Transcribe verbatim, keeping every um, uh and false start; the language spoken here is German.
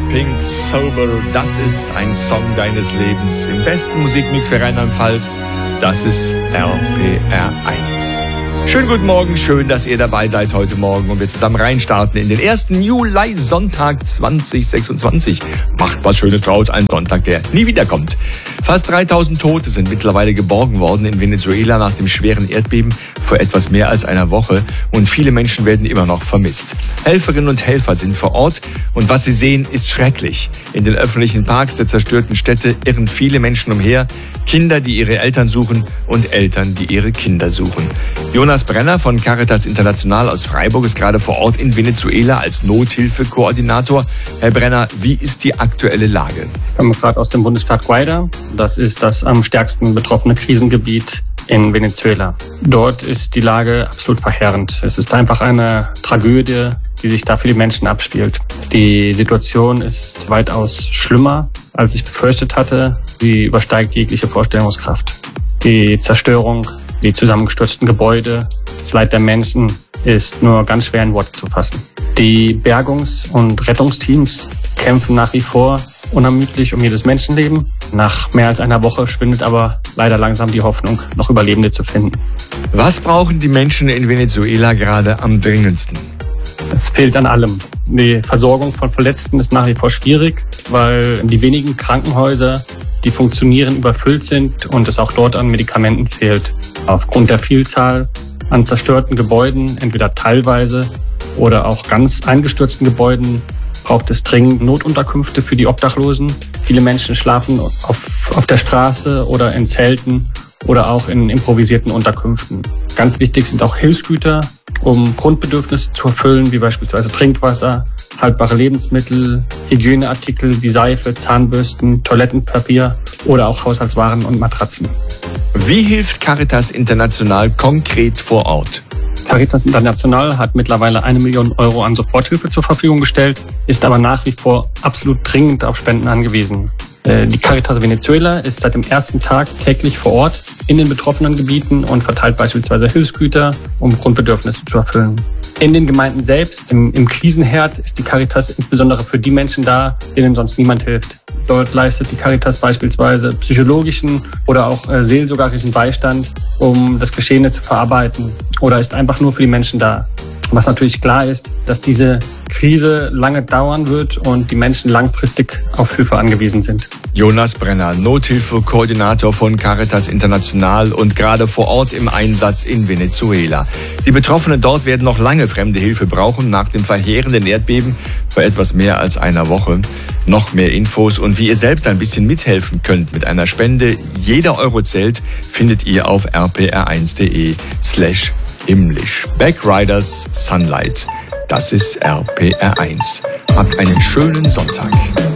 Pink Sober, das ist ein Song deines Lebens. Im besten Musikmix für Rheinland-Pfalz, das ist R P R eins. Schönen guten Morgen, schön, dass ihr dabei seid heute Morgen und wir zusammen reinstarten in den ersten Juli-Sonntag zwanzig sechsundzwanzig. Macht was Schönes draus, ein Sonntag, der nie wiederkommt. Fast dreitausend Tote sind mittlerweile geborgen worden in Venezuela nach dem schweren Erdbeben vor etwas mehr als einer Woche und viele Menschen werden immer noch vermisst. Helferinnen und Helfer sind vor Ort und was sie sehen, ist schrecklich. In den öffentlichen Parks der zerstörten Städte irren viele Menschen umher, Kinder, die ihre Eltern suchen und Eltern, die ihre Kinder suchen. Jonas Brenner von Caritas International aus Freiburg ist gerade vor Ort in Venezuela als Nothilfekoordinator. Herr Brenner, wie ist die aktuelle Lage? Ich komme gerade aus dem Bundesstaat Guaira. Das ist das am stärksten betroffene Krisengebiet in Venezuela. Dort ist die Lage absolut verheerend. Es ist einfach eine Tragödie, die sich da für die Menschen abspielt. Die Situation ist weitaus schlimmer, als ich befürchtet hatte. Sie übersteigt jegliche Vorstellungskraft. Die Zerstörung, die zusammengestürzten Gebäude, das Leid der Menschen ist nur ganz schwer in Worte zu fassen. Die Bergungs- und Rettungsteams kämpfen nach wie vor unermüdlich um jedes Menschenleben. Nach mehr als einer Woche schwindet aber leider langsam die Hoffnung, noch Überlebende zu finden. Was brauchen die Menschen in Venezuela gerade am dringendsten? Es fehlt an allem. Die Versorgung von Verletzten ist nach wie vor schwierig, weil die wenigen Krankenhäuser, die funktionieren, überfüllt sind und es auch dort an Medikamenten fehlt. Aufgrund der Vielzahl an zerstörten Gebäuden, entweder teilweise oder auch ganz eingestürzten Gebäuden, braucht es dringend Notunterkünfte für die Obdachlosen. Viele Menschen schlafen auf, auf der Straße oder in Zelten oder auch in improvisierten Unterkünften. Ganz wichtig sind auch Hilfsgüter, um Grundbedürfnisse zu erfüllen, wie beispielsweise Trinkwasser, haltbare Lebensmittel, Hygieneartikel wie Seife, Zahnbürsten, Toilettenpapier oder auch Haushaltswaren und Matratzen. Wie hilft Caritas International konkret vor Ort? Caritas International hat mittlerweile eine Million Euro an Soforthilfe zur Verfügung gestellt, ist aber nach wie vor absolut dringend auf Spenden angewiesen. Die Caritas Venezuela ist seit dem ersten Tag täglich vor Ort in den betroffenen Gebieten und verteilt beispielsweise Hilfsgüter, um Grundbedürfnisse zu erfüllen. In den Gemeinden selbst, im, im Krisenherd, ist die Caritas insbesondere für die Menschen da, denen sonst niemand hilft. Dort leistet die Caritas beispielsweise psychologischen oder auch äh, seelsorgerischen Beistand, um das Geschehene zu verarbeiten, oder ist einfach nur für die Menschen da. Was natürlich klar ist, dass diese Krise lange dauern wird und die Menschen langfristig auf Hilfe angewiesen sind. Jonas Brenner, Nothilfekoordinator von Caritas International und gerade vor Ort im Einsatz in Venezuela. Die Betroffenen dort werden noch lange fremde Hilfe brauchen nach dem verheerenden Erdbeben vor etwas mehr als einer Woche. Noch mehr Infos und wie ihr selbst ein bisschen mithelfen könnt mit einer Spende, jeder Euro zählt, findet ihr auf r p r eins punkt d e slash himmlisch. Backriders Sunlight, das ist R P R eins. Habt einen schönen Sonntag.